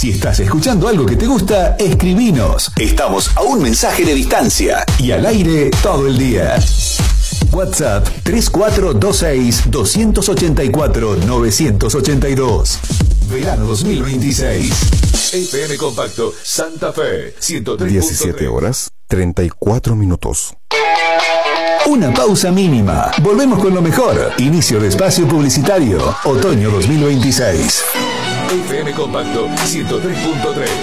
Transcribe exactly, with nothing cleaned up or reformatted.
Si estás escuchando algo que te gusta, escribinos. Estamos a un mensaje de distancia y al aire todo el día. WhatsApp tres cuatro dos seis, dos ocho cuatro, nueve ocho dos. Verano dos mil veintiséis. F M Compacto Santa Fe ciento tres punto tres. diecisiete horas treinta y cuatro minutos. Una pausa mínima. Volvemos con lo mejor. Inicio de espacio publicitario. Otoño dos mil veintiséis. F M Compacto ciento tres punto tres.